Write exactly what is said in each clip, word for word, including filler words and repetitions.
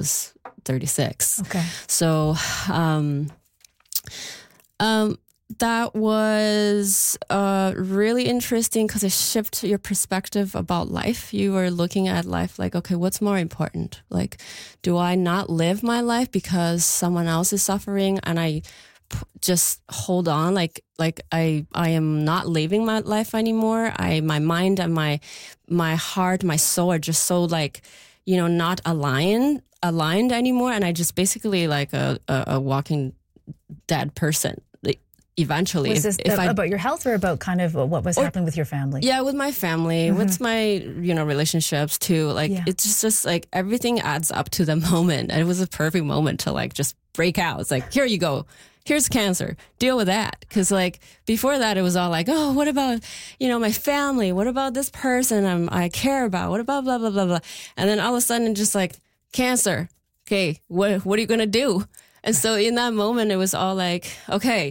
was thirty-six. Okay. So, um, um, that was uh, really interesting because it shifted your perspective about life. You were looking at life like, okay, what's more important? Like, do I not live my life because someone else is suffering and I p- just hold on? Like, like I, I am not living my life anymore. I, my mind and my, my heart, my soul are just so like, you know, not aligned, aligned anymore. And I just basically like a, a, a walking dead person. Eventually, was this if, if the, I, about your health or about kind of what was or, happening with your family? Yeah, with my family, mm-hmm. with my, you know, relationships too. Like, yeah. it's just, just like everything adds up to the moment. And it was a perfect moment to like just break out. It's like, here you go. Here's cancer. Deal with that. Because like before that, it was all like, oh, what about, you know, my family? What about this person I'm, I care about? What about blah, blah, blah, blah. And then all of a sudden, just like cancer. Okay, what what are you going to do? And so in that moment, it was all like, okay,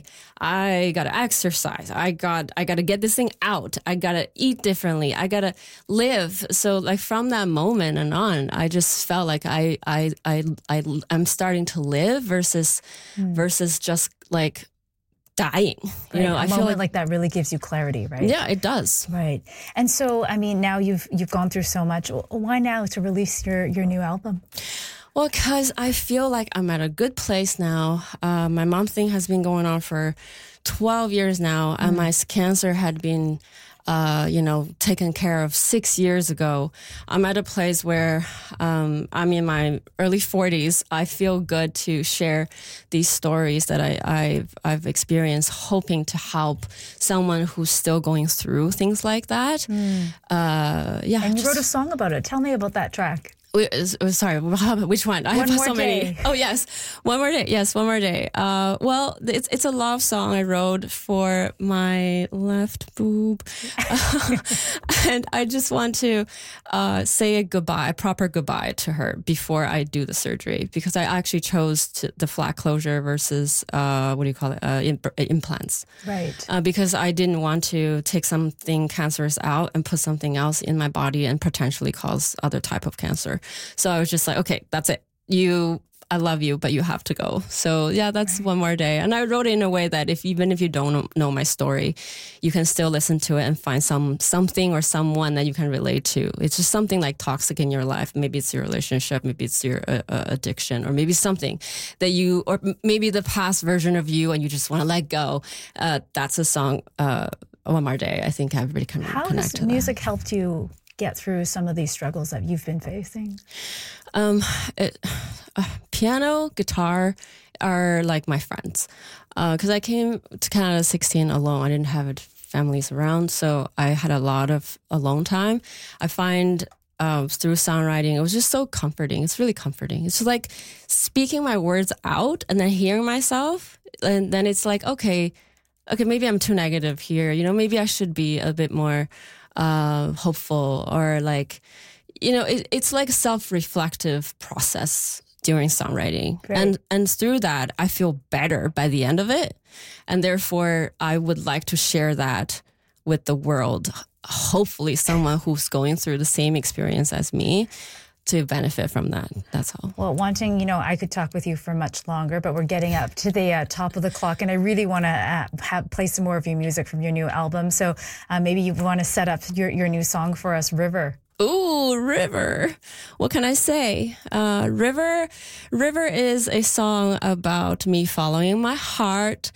I got to exercise. I got I got to get this thing out. I got to eat differently. I got to live. So like from that moment and on, I just felt like I I I, I I'm starting to live versus mm. versus just like dying. You right. know, a I moment feel like, like that really gives you clarity, right? Yeah, it does. Right. And so, I mean, now you've you've gone through so much. Why now to release your, your new album? Well, because I feel like I'm at a good place now. Uh, my mom thing has been going on for twelve years now, and mm. my cancer had been, uh, you know, taken care of six years ago. I'm at a place where um, I'm in my early forties. I feel good to share these stories that I, I've, I've experienced, hoping to help someone who's still going through things like that. Mm. Uh, yeah. And you just, wrote a song about it. Tell me about that track. Sorry, which one? I one have more so day. many. Oh, yes. One more day. Yes, one more day. Uh, well, it's it's a love song I wrote for my left boob. uh, and I just want to uh, say a goodbye, a proper goodbye to her before I do the surgery, because I actually chose to, the flat closure versus, uh, what do you call it, uh, imp- implants. Right. Uh, because I didn't want to take something cancerous out and put something else in my body and potentially cause other type of cancer. So I was just like, okay, that's it. You, I love you, but you have to go. So yeah, that's right. One more day. And I wrote it in a way that if even if you don't know my story, you can still listen to it and find some something or someone that you can relate to. It's just something like toxic in your life. Maybe it's your relationship, maybe it's your uh, uh, addiction, or maybe something that you, or maybe the past version of you and you just want to let go. Uh, that's a song, uh, One More Day. I think everybody can How connect has to music that. helped you get through some of these struggles that you've been facing? Um, it, uh, piano, guitar are like my friends. Because uh, I came to Canada at sixteen alone. I didn't have families around, so I had a lot of alone time. I find um, through songwriting, it was just so comforting. It's really comforting. It's just like speaking my words out and then hearing myself. And then it's like, okay, okay, maybe I'm too negative here. You know, maybe I should be a bit more uh, hopeful, or like, you know, it, it's like a self-reflective process during songwriting. Right. And and through that, I feel better by the end of it. And therefore, I would like to share that with the world. Hopefully someone who's going through the same experience as me to benefit from that. That's all. Well, wanting, you know, I could talk with you for much longer, but we're getting up to the uh, top of the clock, and I really want to uh, have, play some more of your music from your new album. So uh, maybe you want to set up your, your new song for us, River. Ooh, River. What can I say? Uh, River, River is a song about me following my heart.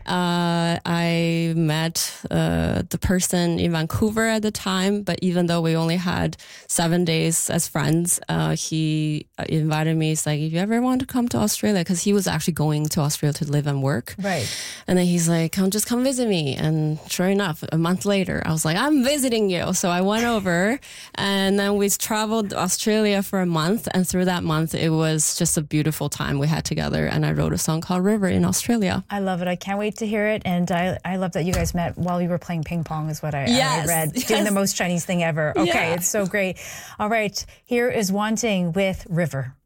Uh, I met uh, the person in Vancouver at the time, but even though we only had seven days as friends, uh, he invited me. He's like, if you ever want to come to Australia, because he was actually going to Australia to live and work. Right. And then he's like, come, just come visit me. And sure enough, a month later, I was like, I'm visiting you. So I went over, and then we traveled to Australia for a month. And through that month, it was just a beautiful time we had together. And I wrote a song called River in Australia. I love it. I can't wait to hear it. And I I love that you guys met while you were playing ping pong is what I, yes, I read. yes. Doing the most Chinese thing ever. Okay, yeah. It's so great. All right, here is Wanting with River.